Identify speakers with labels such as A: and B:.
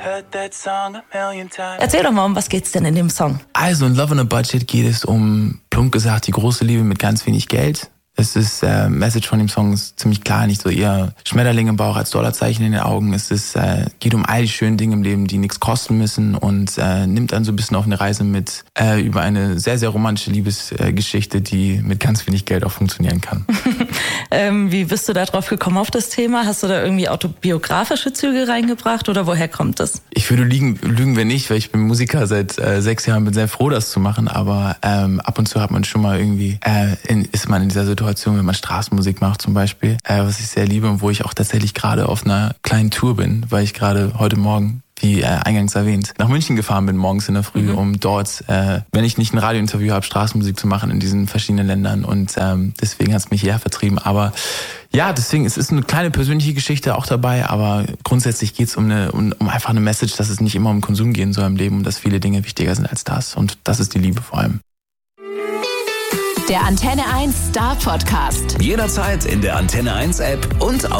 A: Erzähl doch mal, um was geht's denn in dem Song?
B: Also in Love on a Budget geht es um, plump gesagt, die große Liebe mit ganz wenig Geld. Es ist, Message von dem Song ist ziemlich klar, nicht so eher Schmetterling im Bauch als Dollarzeichen in den Augen. Es ist, geht um all die schönen Dinge im Leben, die nichts kosten müssen und nimmt dann so ein bisschen auf eine Reise mit über eine sehr, sehr romantische Liebesgeschichte, die mit ganz wenig Geld auch funktionieren kann.
A: Wie bist du da drauf gekommen auf das Thema? Hast du da irgendwie autobiografische Züge reingebracht oder woher kommt das?
B: Ich würde lügen wir nicht, weil ich bin Musiker seit 6 Jahren, bin sehr froh, das zu machen, aber ab und zu hat man schon mal irgendwie, ist man in dieser Situation, wenn man Straßenmusik macht zum Beispiel, was ich sehr liebe und wo ich auch tatsächlich gerade auf einer kleinen Tour bin, weil ich gerade heute Morgen, wie eingangs erwähnt, nach München gefahren bin, morgens in der Früh, um dort, wenn ich nicht ein Radiointerview habe, Straßenmusik zu machen in diesen verschiedenen Ländern und deswegen hat es mich hierher vertrieben, aber ja, deswegen, es ist eine kleine persönliche Geschichte auch dabei, aber grundsätzlich geht es um einfach eine Message, dass es nicht immer um Konsum gehen soll im Leben und dass viele Dinge wichtiger sind als das und das ist die Liebe vor allem.
C: Der Antenne 1 Star Podcast.
D: Jederzeit in der Antenne 1 App und auf